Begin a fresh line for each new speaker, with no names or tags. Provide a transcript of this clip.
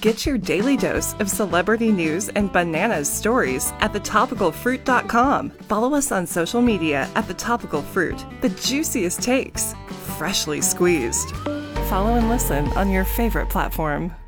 Get your daily dose of celebrity news and bananas stories at thetopicalfruit.com. Follow us on social media at The Topical Fruit, the juiciest takes, freshly squeezed. Follow and listen on your favorite platform.